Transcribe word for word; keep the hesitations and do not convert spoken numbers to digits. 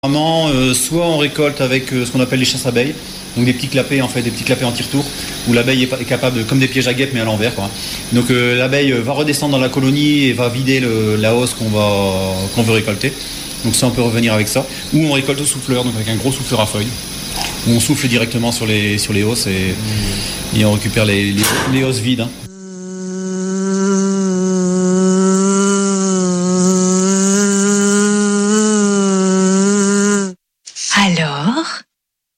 Normalement, euh, soit on récolte avec euh, ce qu'on appelle les chasses abeilles, donc des petits clapets en fait, des petits clapets anti-retour, où l'abeille est, pa- est capable, de- comme des pièges à guêpes mais à l'envers quoi. Donc euh, l'abeille va redescendre dans la colonie et va vider le- la hausse qu'on va qu'on veut récolter. Donc ça on peut revenir avec ça. Ou on récolte au souffleur, donc avec un gros souffleur à feuilles, où on souffle directement sur les sur les hausses et, et on récupère les, les, les hausses vides. hein. Alors, on butine ?